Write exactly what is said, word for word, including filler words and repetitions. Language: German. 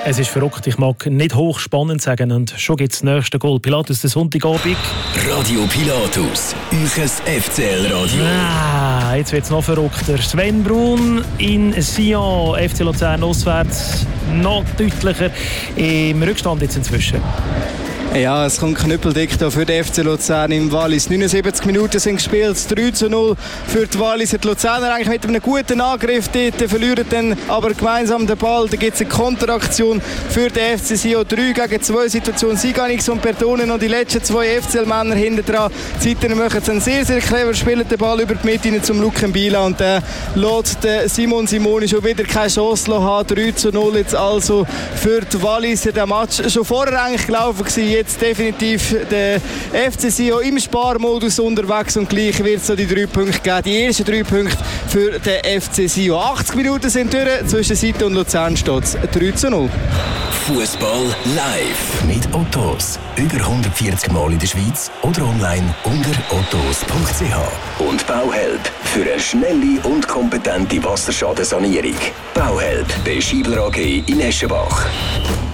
Es ist verrückt, ich mag nicht hochspannend sagen und schon gibt es das nächste Goal. Pilatus, der Sonntagabend. Radio Pilatus, euch F C L-Radio. Ah, jetzt wird es noch verrückter. Sven Brun in Sion, F C Luzern auswärts, noch deutlicher im Rückstand jetzt inzwischen. Ja, es kommt knüppeldick für den F C Luzern im Wallis. neunundsiebzig Minuten sind gespielt, drei zu null für die Wallis. Die Luzerner eigentlich mit einem guten Angriff dort, verlieren dann aber gemeinsam den Ball. Da gibt es eine Konteraktion für den F C Sion. drei gegen zwei Situation. Siganix und Pertonen und die letzten zwei F C L-Männer hinten dran. Die Zeiten machen es sehr, sehr clever, spielen den Ball über die Mitte zum Luken Bila und der lässt den Simon Simoni schon wieder keine Chance haben. drei zu null jetzt also für die Wallis. Der Match schon vorher eigentlich gelaufen gewesen. Jetzt definitiv der F C Sion im Sparmodus unterwegs und gleich wird es so die drei Punkte geben. Die ersten drei Punkte für den F C Sion. achtzig Minuten sind durch, zwischen Seite und Luzern steht es drei zu null. Fußball live mit Ottos. Über hundertvierzig Mal in der Schweiz oder online unter ottos punkt c h. Und Bauhelp für eine schnelle und kompetente Wasserschadensanierung. Bauhelp bei Schiebler A G in Eschenbach.